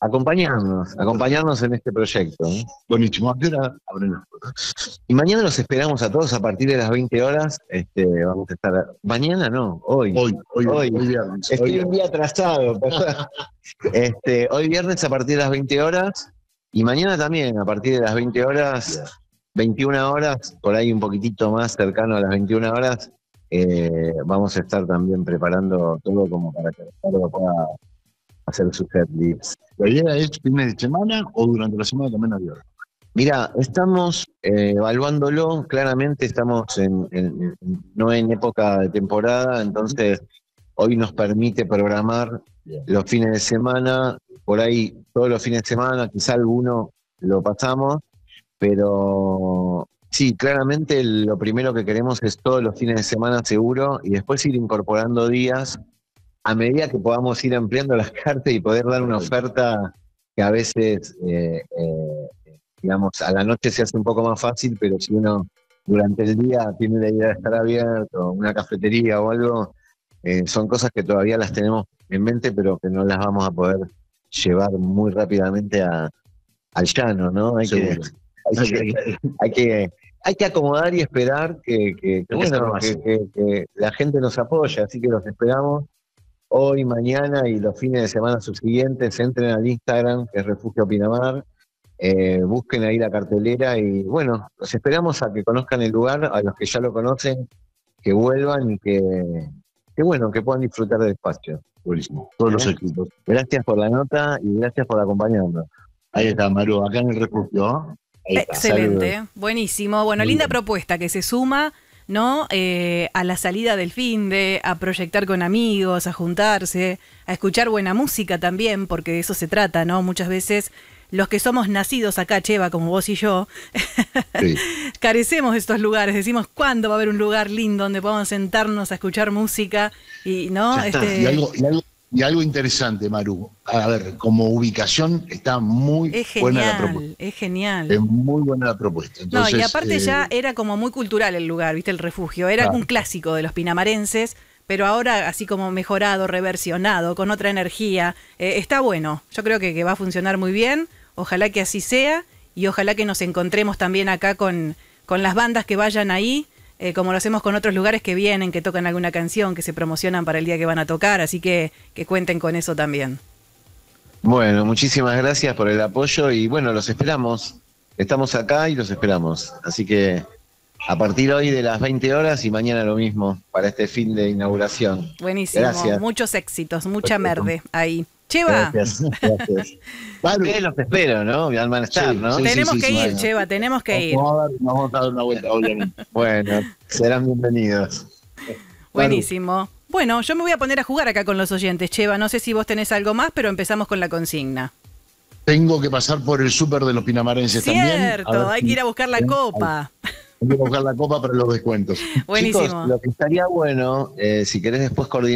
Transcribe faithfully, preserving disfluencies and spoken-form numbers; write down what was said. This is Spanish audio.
acompañarnos, acompañarnos en este proyecto, ¿eh? Buenísimo. ¿A qué hora abren las puertas? Y mañana los esperamos a todos a partir de las veinte horas. Este, vamos a estar. Mañana no, hoy. Hoy, hoy, Hoy. hoy viernes. Estoy Hoy un día atrasado, perdón. Este, hoy viernes a partir de las veinte horas. Y mañana también a partir de las veinte horas, veintiuna horas, por ahí un poquitito más cercano a las veintiuna horas. Eh, vamos a estar también preparando todo como para que Ricardo pueda hacer sus setlist. ¿La idea es fines de semana o durante la semana también abierta? Mira, estamos eh, evaluándolo, claramente estamos en, en, no en época de temporada, entonces hoy nos permite programar Bien. los fines de semana, por ahí todos los fines de semana, quizá alguno lo pasamos, pero sí, claramente lo primero que queremos es todos los fines de semana seguro y después ir incorporando días a medida que podamos ir ampliando las cartas y poder dar una oferta que a veces, eh, eh, digamos, a la noche se hace un poco más fácil, pero si uno durante el día tiene la idea de estar abierto, una cafetería o algo, eh, son cosas que todavía las tenemos en mente, pero que no las vamos a poder llevar muy rápidamente a, al llano, ¿no? Hay que, hay, que, hay, que, hay que acomodar y esperar que, que, que, bueno, que, que, que la gente nos apoye, así que los esperamos. Hoy, mañana y los fines de semana subsiguientes, entren al Instagram, que es Refugio Pinamar, eh, busquen ahí la cartelera y bueno, los esperamos a que conozcan el lugar, a los que ya lo conocen, que vuelvan y que, que bueno, que puedan disfrutar del espacio. Buenísimo. Todos los equipos. Gracias por la nota y gracias por acompañarnos. Ahí está, Maru, acá en el refugio, ¿no? Ahí está. Excelente, Saludos. buenísimo. Bueno, Muy linda bien. propuesta que se suma, ¿no? Eh, a la salida del finde, a proyectar con amigos, a juntarse, a escuchar buena música también, porque de eso se trata, ¿no? Muchas veces los que somos nacidos acá, Cheva, como vos y yo, Sí. carecemos de estos lugares. Decimos, ¿cuándo va a haber un lugar lindo donde podamos sentarnos a escuchar música? Y, ¿no? Ya está. Este, Y, algo, y, algo, y algo interesante, Maru. A ver, como ubicación está muy es buena la genial, propuesta. es genial. Es muy buena la propuesta. Entonces, No, y aparte eh, ya era como muy cultural el lugar, ¿viste? El refugio. Era Claro. un clásico de los pinamarenses, pero ahora así como mejorado, reversionado, con otra energía. Eh, está bueno. Yo creo que, que va a funcionar muy bien. Ojalá que así sea y ojalá que nos encontremos también acá con, con las bandas que vayan ahí, eh, como lo hacemos con otros lugares que vienen, que tocan alguna canción, que se promocionan para el día que van a tocar. Así que, que cuenten con eso también. Bueno, muchísimas gracias por el apoyo y bueno, los esperamos. Estamos acá y los esperamos. Así que a partir hoy de las veinte horas y mañana lo mismo para este fin de inauguración. Buenísimo. Gracias. Muchos éxitos, mucha Perfecto. merde ahí. Cheva. Gracias, gracias. Maru, Ustedes los espero, ¿no? Van a estar, Sí, ¿no? sí, Tenemos sí, que sí, ir, bueno. Cheva, tenemos que ir. Vamos a, dar, nos vamos a dar una vuelta, obviamente. Bueno, serán bienvenidos. Buenísimo. Bueno, yo me voy a poner a jugar acá con los oyentes, Cheva. No sé si vos tenés algo más, pero empezamos con la consigna. Tengo que pasar por el súper de los pinamarenses también. Cierto, A ver hay si- que ir a buscar la ¿eh? copa. Hay que buscar la copa para los descuentos. Buenísimo. Chicos, lo que estaría bueno, eh, si querés después coordinar